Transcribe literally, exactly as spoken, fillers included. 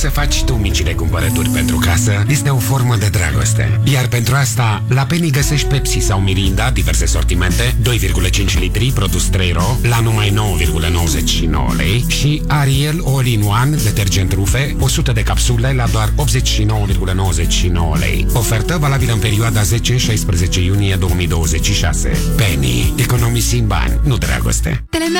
să faci tu micile cumpărături pentru casă este o formă de dragoste. Iar pentru asta, la Penny găsești Pepsi sau Mirinda, diverse sortimente, doi virgulă cinci litri, produs trei ro, la numai nouă virgulă nouăzeci și nouă lei și Ariel All-in-One, detergent rufe, o sută de capsule la doar optzeci și nouă virgulă nouăzeci și nouă lei. Ofertă valabilă în perioada zece șaisprezece iunie două mii douăzeci și șase. Penny. Economisim bani, nu dragoste.